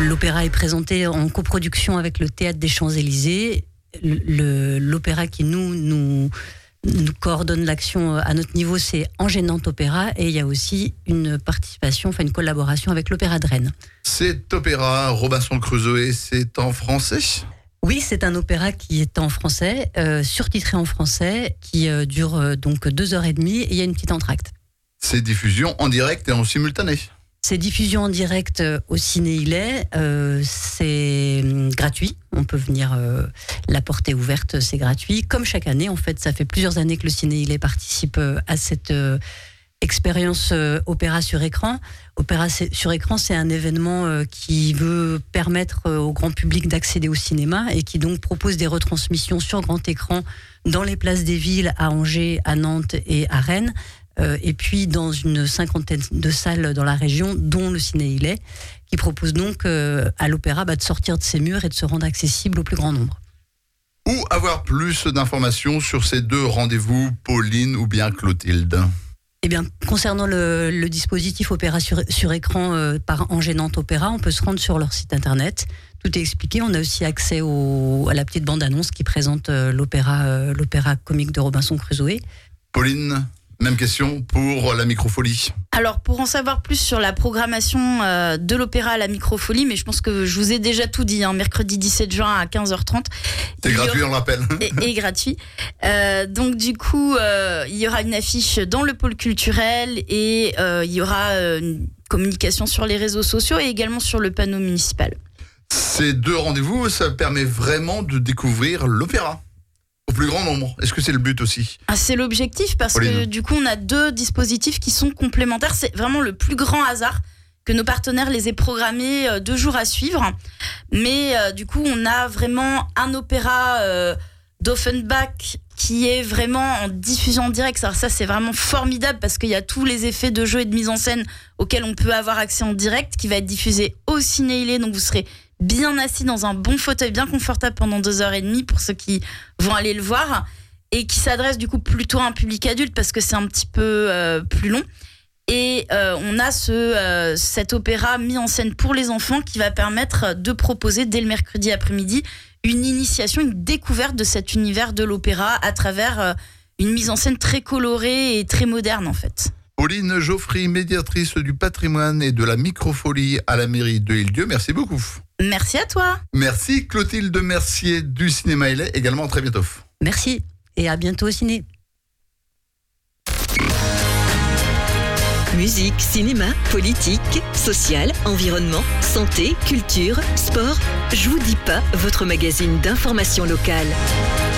L'opéra est présenté en coproduction avec le Théâtre des Champs-Élysées. L'opéra qui nous coordonne l'action à notre niveau, c'est Angers Nantes Opéra, et il y a aussi une collaboration avec l'Opéra de Rennes. Cet opéra, Robinson Crusoe, c'est en français ? Oui, c'est un opéra qui est en français, surtitré en français, qui dure donc 2h30, et il y a une petite entr'acte. C'est diffusion en direct et en simultané ? C'est diffusion en direct au Ciné Hillet, c'est gratuit, on peut venir, la porte est ouverte, c'est gratuit. Comme chaque année, en fait, ça fait plusieurs années que le Ciné Hillet participe à cette expérience opéra sur écran. Opéra sur écran, c'est un événement qui veut permettre au grand public d'accéder au cinéma et qui donc propose des retransmissions sur grand écran dans les places des villes, à Angers, à Nantes et à Rennes. Et puis dans une 50aine de salles dans la région, dont le Ciné Hillet, qui propose donc à l'opéra de sortir de ses murs et de se rendre accessible au plus grand nombre. Où avoir plus d'informations sur ces deux rendez-vous, Pauline ou bien Clotilde ? Eh bien, concernant le dispositif opéra sur écran par Angers Nantes Opéra, on peut se rendre sur leur site internet. Tout est expliqué. On a aussi accès à la petite bande-annonce qui présente l'opéra comique de Robinson Crusoe. Pauline, même question pour la Microfolie. Alors, pour en savoir plus sur la programmation de l'opéra à la Microfolie, mais je pense que je vous ai déjà tout dit, mercredi 17 juin à 15h30. C'est gratuit, on l'appelle. Et gratuit. Donc, du coup, il y aura une affiche dans le pôle culturel et il y aura une communication sur les réseaux sociaux et également sur le panneau municipal. Ces deux rendez-vous, ça permet vraiment de découvrir l'opéra au plus grand nombre. Est-ce que c'est le but aussi ? C'est l'objectif parce que du coup on a deux dispositifs qui sont complémentaires. C'est vraiment le plus grand hasard que nos partenaires les aient programmés 2 jours à suivre. Mais du coup on a vraiment un opéra d'Offenbach qui est vraiment en diffusion en direct. Alors ça c'est vraiment formidable parce qu'il y a tous les effets de jeu et de mise en scène auxquels on peut avoir accès en direct, qui va être diffusé au Ciné Hillet, donc vous serez bien assis dans un bon fauteuil, bien confortable pendant 2h30 pour ceux qui vont aller le voir, et qui s'adresse du coup plutôt à un public adulte parce que c'est un petit peu plus long. Et on a cet opéra mis en scène pour les enfants qui va permettre de proposer dès le mercredi après-midi une initiation, une découverte de cet univers de l'opéra à travers une mise en scène très colorée et très moderne en fait. Pauline Geoffry, médiatrice du patrimoine et de la Microfolie à la mairie de Île-Dieu, merci beaucoup. Merci à toi. Merci Clotilde Mercier du Cinéma Hillet, également très bientôt. Merci et à bientôt au ciné. Musique, cinéma, politique, social, environnement, santé, culture, sport. Je vous dis pas, votre magazine d'information locale.